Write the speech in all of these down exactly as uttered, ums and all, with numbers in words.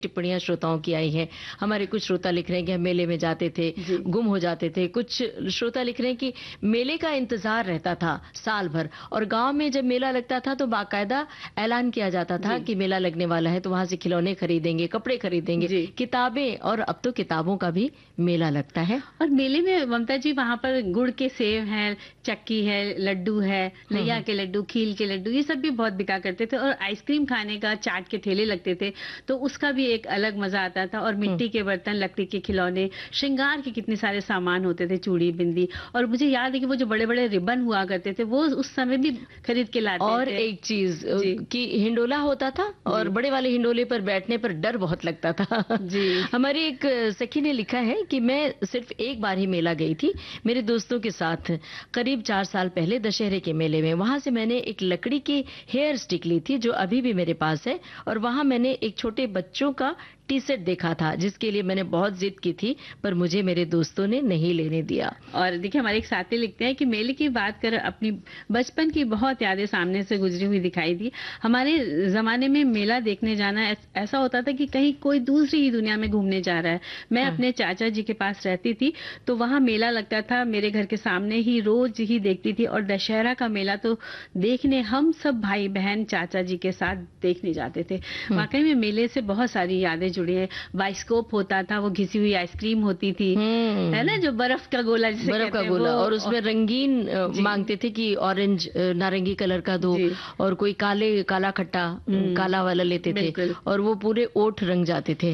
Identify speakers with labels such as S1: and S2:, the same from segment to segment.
S1: टिप्पणियां श्रोताओं की आई हैं। हमारे कुछ श्रोता लिख रहे हैं कि हम मेले में जाते थे, गुम हो जाते थे। कुछ श्रोता लिख रहे हैं कि मेले का इंतजार रहता था साल भर, और गांव में जब मेला लगता था तो बाकायदा ऐलान किया जाता था कि मेला लगने वाला है, तो वहां से खिलौने खरीदेंगे, कपड़े खरीदेंगे, किताबें, और अब तो किताबों का भी मेला लगता है।
S2: और मेले में ममता जी वहाँ पर गुड़ के सेव हैं, चक्की है, लड्डू है, लैया के लड्डू, खील के लड्डू, ये सब भी बहुत बिका करते थे। और आइसक्रीम खाने का, चाट के ठेले लगते थे, तो उसका भी एक अलग मजा आता था। और मिट्टी के बर्तन, लकड़ी के खिलौने, श्रृंगार के कितने सारे सामान होते थे, चूड़ी, बिंदी। और मुझे याद है कि वो जो बड़े बड़े रिबन हुआ करते थे वो उस समय भी खरीद के लाते
S1: और
S2: थे।
S1: और एक चीज कि हिंडोला होता था, और बड़े वाले हिंडोले पर बैठने पर डर बहुत लगता था। जी। हमारी एक सखी ने लिखा है कि मैं सिर्फ एक बार ही मेला गई थी मेरे दोस्तों के साथ, करीब चार साल पहले दशहरे के मेले में। वहां से मैंने एक लकड़ी की हेयर स्टिक ली थी जो अभी भी मेरे पास है, और वहां मैंने एक छोटे बच्चों का टी सेट देखा था जिसके लिए मैंने बहुत जिद की थी, पर मुझे मेरे दोस्तों ने नहीं लेने दिया।
S2: और देखिए हमारे एक साथी लिखते हैं कि मेले की बात कर अपनी बचपन की बहुत यादें सामने से गुजरी हुई दिखाई दी। हमारे जमाने में मेला देखने जाना ऐसा होता था कि कहीं कोई दूसरी ही दुनिया में घूमने जा रहा है। मैं हाँ। अपने चाचा जी के पास रहती थी तो वहाँ मेला लगता था, मेरे घर के सामने ही रोज ही देखती थी। और दशहरा का मेला तो देखने हम सब भाई बहन चाचा जी के साथ देखने जाते थे। वाकई में मेले से बहुत सारी यादें जुड़ी है। बाइस्कोप होता था, वो घिसी हुई आइसक्रीम होती थी, है ना, जो बर्फ का गोला जिसे
S1: बर्फ का गोला, और उसमें और... रंगीन मांगते थे कि ऑरेंज नारंगी कलर का दो, और कोई काले काला खट्टा काला वाला लेते थे, और वो पूरे ओठ रंग जाते थे।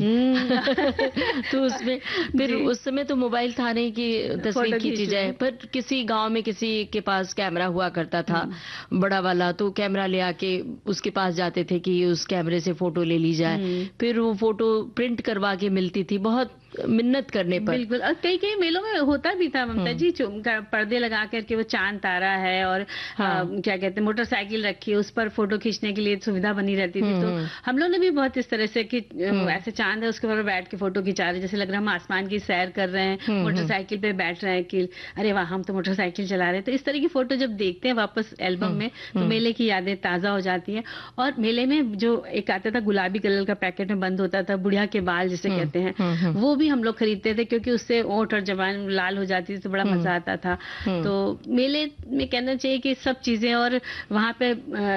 S1: तो उसमें फिर उस समय तो मोबाइल था नहीं कि तस्वीर खींची जाए, पर किसी गांव में किसी के पास कैमरा हुआ करता था बड़ा वाला, तो कैमरा ले आके उसके पास जाते थे कि उस कैमरे से फोटो ले ली जाए। फिर वो फोटो प्रिंट करवा के मिलती थी, बहुत मिन्नत करने पर।
S2: बिल्कुल। और कई कई मेलों में होता भी था ममता जी, पर्दे लगा करके वो चांद तारा है, और हाँ। आ, क्या कहते हैं, मोटरसाइकिल रखी है, उस पर फोटो खींचने के लिए सुविधा बनी रहती थी। तो हम लोग ने भी बहुत इस तरह से कि ऐसे चांद है उसके ऊपर बैठ के फोटो खिंचा रहे, जैसे लग रहा है हम आसमान की सैर कर रहे हैं, मोटरसाइकिल पे बैठ रहे हैं कि अरे वाह हम तो मोटरसाइकिल चला रहे हैं। तो इस तरह की फोटो जब देखते हैं वापस एल्बम में तो मेले की यादें ताजा हो जाती है। और मेले में जो एक आता था गुलाबी कलर का पैकेट में बंद होता था, बुढ़िया के बाल जिसे कहते हैं, वो भी हम लोग खरीदते थे क्योंकि उससे ओंठ और जबान लाल हो जाती थी तो बड़ा मजा आता था। तो मेले में कहना चाहिए कि सब चीजें, और वहाँ पे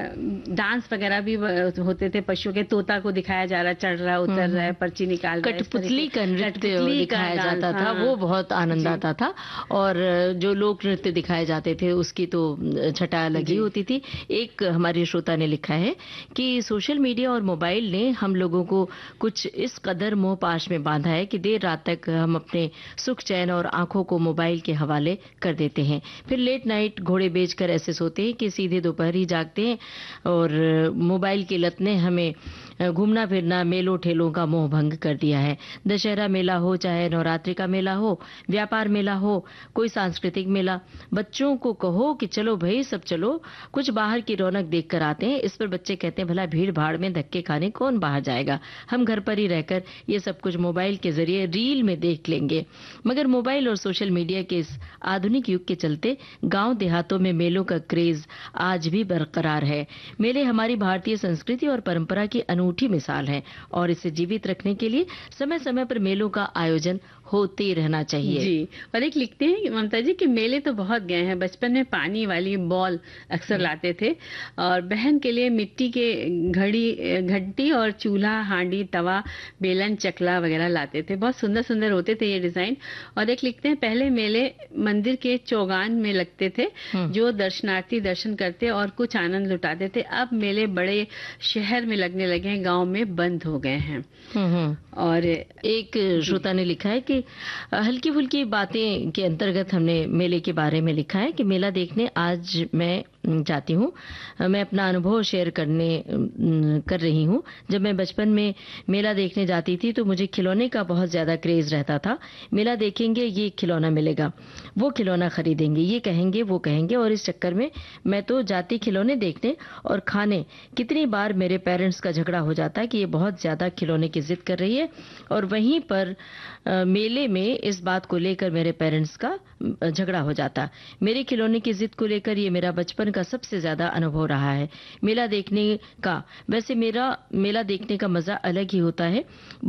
S2: डांस वगैरह भी होते थे, पशुओं के, तोता को दिखाया जा रहा, चढ़ रहा, उतर रहा है, पर्ची निकाल रहा है,
S1: कठपुतली का नृत्य दिखाया जाता था, वो बहुत आनंद आता था। और जो लोक नृत्य दिखाए जाते थे उसकी तो छटा अलग ही होती थी। एक हमारे श्रोता ने लिखा है कि सोशल मीडिया और मोबाइल ने हम लोगों को कुछ इस कदर मोह पाश में बांधा है कि देर रात तक हम अपने सुख चैन और आंखों को मोबाइल के हवाले कर देते हैं। फिर लेट नाइट घोड़े बेचकर ऐसे सोते हैं कि सीधे दोपहर ही जागते हैं। और मोबाइल की लत ने हमें घूमना फिरना, मेलों ठेलों का मोह भंग कर दिया है। दशहरा मेला हो, चाहे नवरात्रि का मेला हो, व्यापार मेला हो, कोई सांस्कृतिक मेला, बच्चों को कहो कि चलो भाई सब चलो, कुछ बाहर की रौनक देख कर आते हैं। इस पर बच्चे कहते हैं भला भीड़ भाड़ में धक्के खाने कौन बाहर जाएगा, हम घर पर ही रहकर ये सब कुछ मोबाइल के जरिए रील में देख लेंगे। मगर मोबाइल और सोशल मीडिया के इस आधुनिक युग के चलते गांव देहातों में मेलों का क्रेज आज भी बरकरार है। मेले हमारी भारतीय संस्कृति और परंपरा की अनूठी मिसाल है, और इसे जीवित रखने के लिए समय समय पर मेलों का आयोजन होते रहना चाहिए।
S2: जी। और एक लिखते हैं ममता जी कि मेले तो बहुत गए हैं, बचपन में पानी वाली बॉल अक्सर लाते थे, और बहन के लिए मिट्टी के घड़ी घंटी और चूल्हा, हांडी, तवा, बेलन, चकला वगैरह लाते थे। बहुत सुंदर सुंदर होते थे ये डिजाइन। और एक लिखते हैं पहले मेले मंदिर के चौगान में लगते थे, जो दर्शनार्थी दर्शन करते और कुछ आनंद लुटाते थे। अब मेले बड़े शहर में लगने लगे हैं, गाँव में बंद हो गए हैं।
S1: और एक श्रोता ने लिखा है कि हल्की फुल्की बातें के अंतर्गत हमने मेले के बारे में लिखा है कि मेला देखने आज मैं जाती हूँ। मैं अपना अनुभव शेयर करने कर रही हूँ। जब मैं बचपन में मेला देखने जाती थी तो मुझे खिलौने का बहुत ज्यादा ज्यादा क्रेज रहता था। मेला देखेंगे, ये खिलौना मिलेगा, वो खिलौना खरीदेंगे, ये कहेंगे वो कहेंगे, और इस चक्कर में मैं तो जाती खिलौने देखने और खाने। कितनी बार मेरे पेरेंट्स का झगड़ा हो जाता है कि ये बहुत ज्यादा खिलौने की जिद कर रही है, और वहीं पर आ, मेले में इस बात को लेकर मेरे पेरेंट्स का झगड़ा हो जाता। मेरे खिलौने की जिद को लेकर ये मेरा बचपन का सबसे ज्यादा अनुभव रहा है मेला देखने का। वैसे मेरा मेला देखने का मजा अलग ही होता है।